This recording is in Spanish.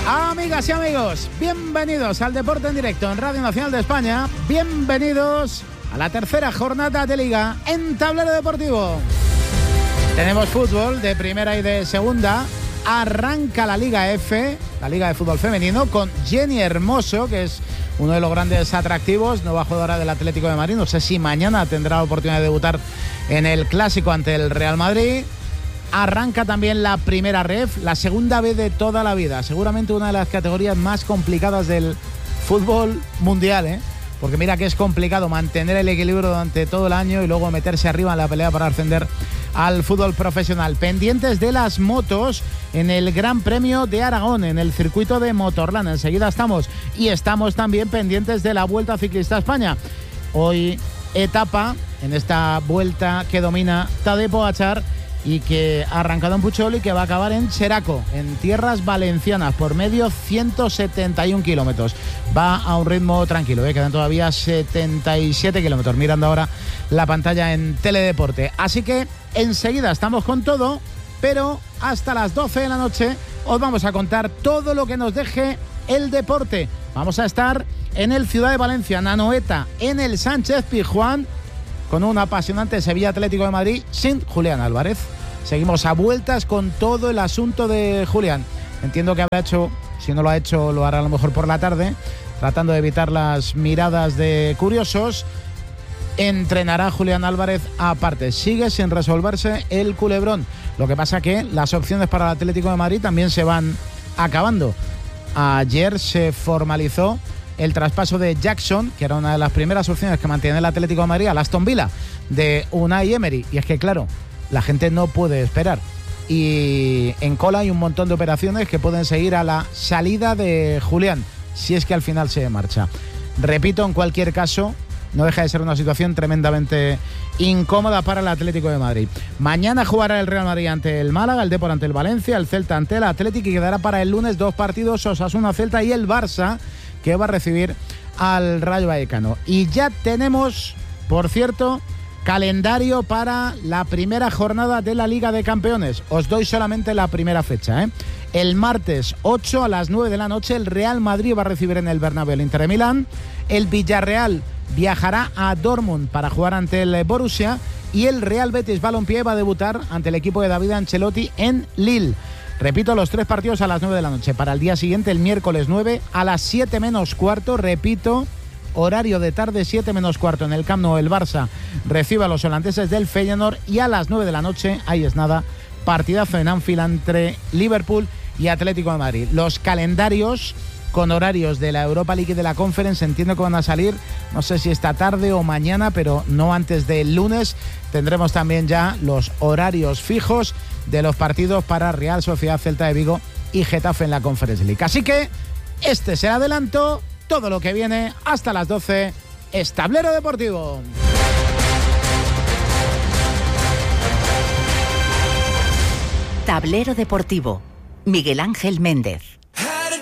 Amigas y amigos, bienvenidos al Deporte en Directo en Radio Nacional de España. Bienvenidos a la tercera jornada de Liga en Tablero Deportivo. Tenemos fútbol de primera y de segunda. Arranca la Liga F, la Liga de Fútbol Femenino, con Jenny Hermoso, que es uno de los grandes atractivos, nueva jugadora del Atlético de Madrid. No sé si mañana tendrá la oportunidad de debutar en el Clásico ante el Real Madrid. Arranca también la primera ref, la segunda B de toda la vida. Seguramente una de las categorías más complicadas del fútbol mundial, ¿eh? Porque mira que es complicado mantener el equilibrio durante todo el año y luego meterse arriba en la pelea para ascender al fútbol profesional. Pendientes de las motos en el Gran Premio de Aragón, en el circuito de Motorland. Enseguida estamos también pendientes de la Vuelta Ciclista a España. Hoy etapa en esta vuelta que domina Tadej Pogačar y que ha arrancado en Puchol y que va a acabar en Cheraco, en tierras valencianas, por medio 171 kilómetros. Va a un ritmo tranquilo, quedan todavía 77 kilómetros, mirando ahora la pantalla en Teledeporte. Así que enseguida estamos con todo, pero hasta las 12 de la noche os vamos a contar todo lo que nos deje el deporte. Vamos a estar en el Ciudad de Valencia, en Anoeta, en el Sánchez Pizjuán, con un apasionante Sevilla Atlético de Madrid sin Julián Álvarez. Seguimos a vueltas con todo el asunto de Julián. Entiendo que habrá hecho, si no lo ha hecho, lo hará a lo mejor por la tarde, tratando de evitar las miradas de curiosos. Entrenará Julián Álvarez aparte. Sigue sin resolverse el culebrón. Lo que pasa que las opciones para el Atlético de Madrid también se van acabando. Ayer se formalizó el traspaso de Jackson, que era una de las primeras opciones que mantiene el Atlético de Madrid, al Aston Villa de Unai Emery. Y es que, claro, la gente no puede esperar. Y en cola hay un montón de operaciones que pueden seguir a la salida de Julián, si es que al final se marcha. Repito, en cualquier caso, no deja de ser una situación tremendamente incómoda para el Atlético de Madrid. Mañana jugará el Real Madrid ante el Málaga, el Depor ante el Valencia, el Celta ante el Atlético, y quedará para el lunes 2 partidos, Osasuna-Celta y el Barça, que va a recibir al Rayo Vallecano. Y ya tenemos, por cierto, calendario para la primera jornada de la Liga de Campeones. Os doy solamente la primera fecha, ¿eh? El martes 8 a las 9 de la noche el Real Madrid va a recibir en el Bernabéu el Inter de Milán. El Villarreal viajará a Dortmund para jugar ante el Borussia. Y el Real Betis Balompié va a debutar ante el equipo de David Ancelotti en Lille. Repito, los 3 partidos a las 9 de la noche. Para el día siguiente, el miércoles 9, a las 7 menos cuarto, repito, horario de tarde, 7 menos cuarto, en el Camp Nou, el Barça recibe a los holandeses del Feyenoord, y a las 9 de la noche, ahí es nada, partidazo en Anfield entre Liverpool y Atlético de Madrid. Los calendarios con horarios de la Europa League y de la Conference entiendo que van a salir, no sé si esta tarde o mañana, pero no antes del lunes. Tendremos también ya los horarios fijos de los partidos para Real Sociedad, Celta de Vigo y Getafe en la Conference League. Así que este será adelanto. Todo lo que viene hasta las 12 es Tablero Deportivo. Tablero Deportivo. Miguel Ángel Méndez.